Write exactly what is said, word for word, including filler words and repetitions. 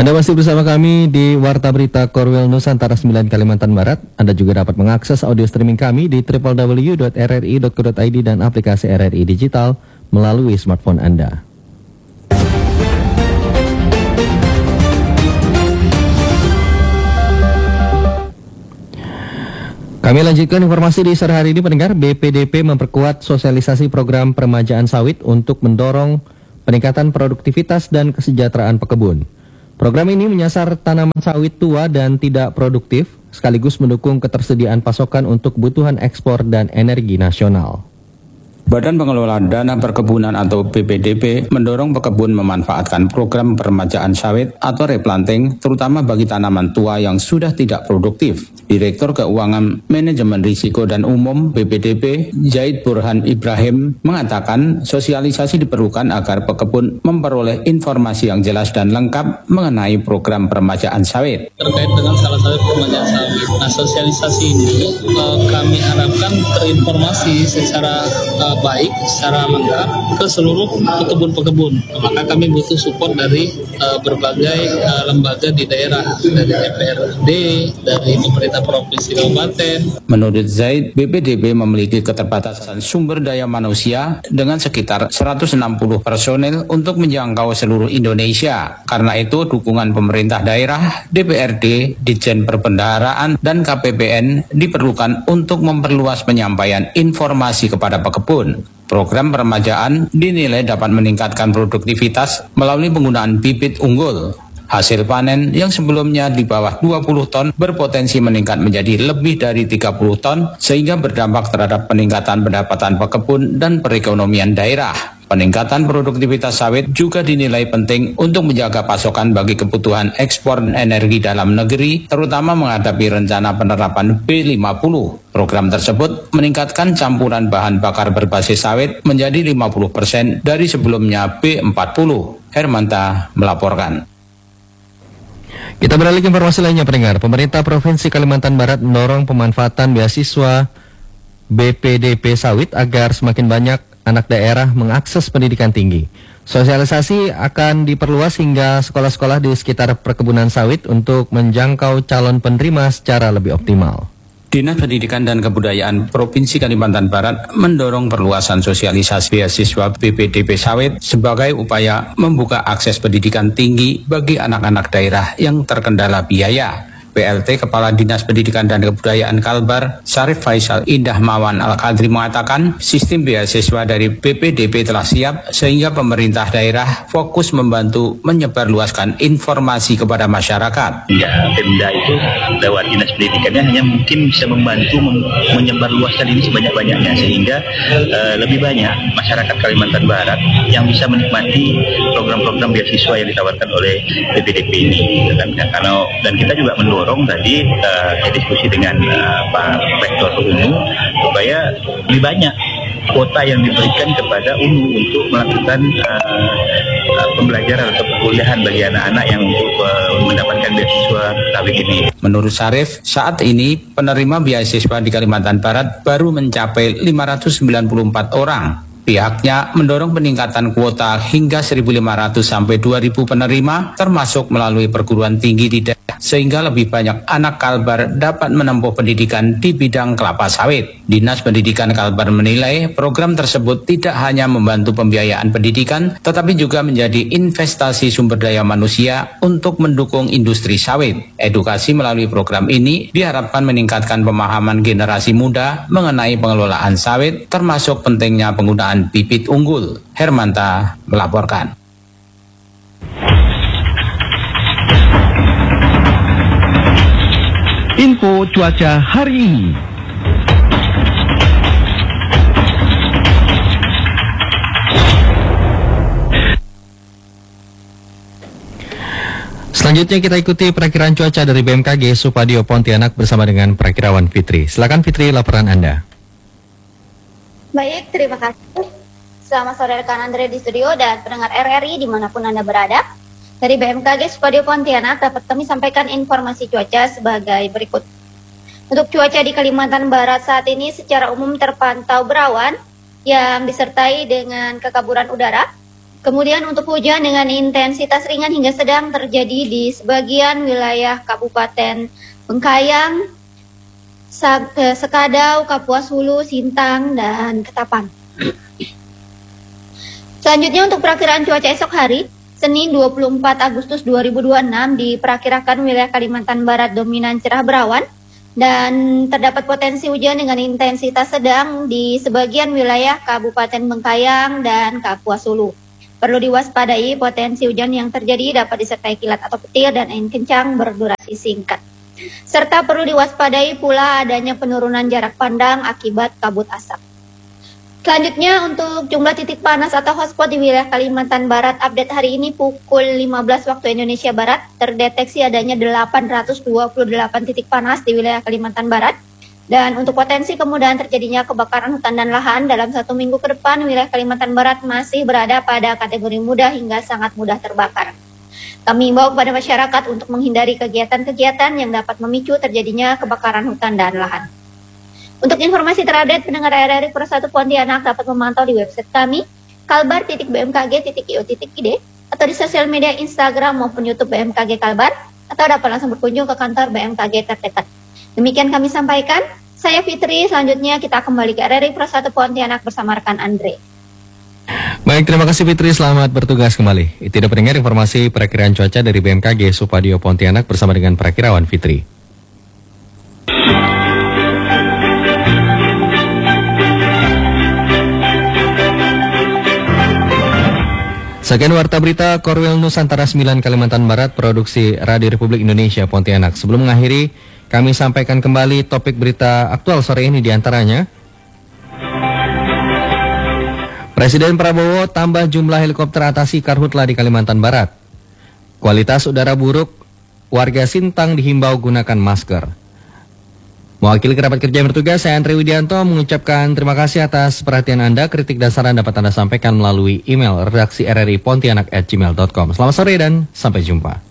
Anda masih bersama kami di Warta Berita Korwil Nusantara sembilan Kalimantan Barat. Anda juga dapat mengakses audio streaming kami di w w w titik r r i titik co titik i d dan aplikasi R R I Digital melalui smartphone Anda. Kami lanjutkan informasi di sore hari ini, pendengar. B P D P memperkuat sosialisasi program peremajaan sawit untuk mendorong peningkatan produktivitas dan kesejahteraan pekebun. Program ini menyasar tanaman sawit tua dan tidak produktif, sekaligus mendukung ketersediaan pasokan untuk kebutuhan ekspor dan energi nasional. Badan Pengelola Dana Perkebunan atau B P D P mendorong pekebun memanfaatkan program peremajaan sawit atau replanting, terutama bagi tanaman tua yang sudah tidak produktif. Direktur Keuangan Manajemen Risiko dan Umum B P D P, Zaid Burhan Ibrahim, mengatakan sosialisasi diperlukan agar pekebun memperoleh informasi yang jelas dan lengkap mengenai program peremajaan sawit. Terkait dengan salah satu peremajaan sawit, nah sosialisasi ini eh, kami harapkan terinformasi secara eh, baik, secara lengkap ke seluruh pekebun-pekebun. Maka kami butuh support dari uh, berbagai uh, lembaga di daerah, dari D P R D, dari pemerintah provinsi kabupaten. Menurut Zaid, B P D P memiliki keterbatasan sumber daya manusia dengan sekitar seratus enam puluh personel untuk menjangkau seluruh Indonesia. Karena itu, dukungan pemerintah daerah, D P R D, Ditjen Perbendaharaan, dan K P P N diperlukan untuk memperluas penyampaian informasi kepada pekebun. Program peremajaan dinilai dapat meningkatkan produktivitas melalui penggunaan bibit unggul. Hasil panen yang sebelumnya di bawah dua puluh ton berpotensi meningkat menjadi lebih dari tiga puluh ton, sehingga berdampak terhadap peningkatan pendapatan pekebun dan perekonomian daerah. Peningkatan produktivitas sawit juga dinilai penting untuk menjaga pasokan bagi kebutuhan ekspor energi dalam negeri, terutama menghadapi rencana penerapan B lima puluh. Program tersebut meningkatkan campuran bahan bakar berbasis sawit menjadi lima puluh persen dari sebelumnya B empat puluh. Hermanta melaporkan. Kita beralih ke informasi lainnya, pendengar. Pemerintah Provinsi Kalimantan Barat mendorong pemanfaatan beasiswa B P D P sawit agar semakin banyak anak daerah mengakses pendidikan tinggi. Sosialisasi akan diperluas hingga sekolah-sekolah di sekitar perkebunan sawit untuk menjangkau calon penerima secara lebih optimal. Dinas Pendidikan dan Kebudayaan Provinsi Kalimantan Barat mendorong perluasan sosialisasi beasiswa B P D P sawit sebagai upaya membuka akses pendidikan tinggi bagi anak-anak daerah yang terkendala biaya. P L T Kepala Dinas Pendidikan dan Kebudayaan Kalbar, Syarif Faisal Indah Mawan Al-Qadri mengatakan sistem beasiswa dari B P D P telah siap sehingga pemerintah daerah fokus membantu menyebarluaskan informasi kepada masyarakat. Ya, Pemda itu lewat Dinas Pendidikannya hanya mungkin bisa membantu mem menyebarluaskan ini sebanyak-banyaknya sehingga uh, lebih banyak masyarakat Kalimantan Barat yang bisa menikmati program-program beasiswa yang ditawarkan oleh B P D P ini. Dan, karena, dan kita juga mendorong dorong tadi uh, diskusi dengan uh, Pak Rektor U N U supaya lebih banyak kuota yang diberikan kepada U N U untuk melakukan uh, uh, pembelajaran atau perkuliahan bagi anak-anak yang untuk uh, mendapatkan beasiswa sawit ini. Menurut Syarif, saat ini penerima beasiswa di Kalimantan Barat baru mencapai lima ratus sembilan puluh empat orang. Pihaknya mendorong peningkatan kuota hingga seribu lima ratus sampai dua ribu penerima, termasuk melalui perguruan tinggi di daerah, sehingga lebih banyak anak Kalbar dapat menempuh pendidikan di bidang kelapa sawit. Dinas Pendidikan Kalbar menilai program tersebut tidak hanya membantu pembiayaan pendidikan, tetapi juga menjadi investasi sumber daya manusia untuk mendukung industri sawit. Edukasi melalui program ini diharapkan meningkatkan pemahaman generasi muda mengenai pengelolaan sawit, termasuk pentingnya penggunaan bibit unggul. Hermanta melaporkan. Info cuaca hari ini. Selanjutnya kita ikuti perakiraan cuaca dari B M K G Supadio Pontianak bersama dengan Perakirawan Fitri. Silakan Fitri, laporan Anda. Baik, terima kasih. Selamat sore rekan Andre di studio dan pendengar R R I dimanapun Anda berada. Dari B M K G Supadio Pontianak dapat kami sampaikan informasi cuaca sebagai berikut. Untuk cuaca di Kalimantan Barat saat ini secara umum terpantau berawan yang disertai dengan kekaburan udara. Kemudian untuk hujan dengan intensitas ringan hingga sedang terjadi di sebagian wilayah Kabupaten Bengkayang, Sekadau, Kapuas Hulu, Sintang, dan Ketapang. Selanjutnya untuk perakiraan cuaca esok hari, Senin dua puluh empat Agustus dua ribu dua puluh enam diperkirakan wilayah Kalimantan Barat dominan cerah berawan dan terdapat potensi hujan dengan intensitas sedang di sebagian wilayah Kabupaten Bengkayang dan Kapuas Hulu. Perlu diwaspadai potensi hujan yang terjadi dapat disertai kilat atau petir dan angin kencang berdurasi singkat. Serta perlu diwaspadai pula adanya penurunan jarak pandang akibat kabut asap. Selanjutnya untuk jumlah titik panas atau hotspot di wilayah Kalimantan Barat update hari ini pukul lima belas waktu Indonesia Barat terdeteksi adanya delapan ratus dua puluh delapan titik panas di wilayah Kalimantan Barat. Dan untuk potensi kemudahan terjadinya kebakaran hutan dan lahan dalam satu minggu ke depan, wilayah Kalimantan Barat masih berada pada kategori mudah hingga sangat mudah terbakar. Kami himbau kepada masyarakat untuk menghindari kegiatan-kegiatan yang dapat memicu terjadinya kebakaran hutan dan lahan. Untuk informasi terupdate, pendengar R R I Pro satu Pontianak dapat memantau di website kami kalbar titik b m k g titik i o titik i d atau di sosial media Instagram maupun YouTube B M K G Kalbar, atau dapat langsung berkunjung ke kantor B M K G terdekat. Demikian kami sampaikan. Saya Fitri, selanjutnya kita kembali ke R R I Pro satu Pontianak bersama rekan Andre. Baik, terima kasih Fitri, selamat bertugas kembali. Tidak pendengar informasi perakiraan cuaca dari B M K G Supadio Pontianak bersama dengan perakirawan Fitri. Sekian warta berita Korwil Nusantara sembilan Kalimantan Barat, produksi Radio Republik Indonesia Pontianak. Sebelum mengakhiri, kami sampaikan kembali topik berita aktual sore ini diantaranya. Presiden Prabowo tambah jumlah helikopter atasi karhutla di Kalimantan Barat. Kualitas udara buruk, warga Sintang dihimbau gunakan masker. Mewakili kerabat kerja yang bertugas, saya Andre Widianto mengucapkan terima kasih atas perhatian Anda. Kritik dan saran dapat Anda sampaikan melalui email redaksi r r i pontianak at gmail dot com. Selamat sore dan sampai jumpa.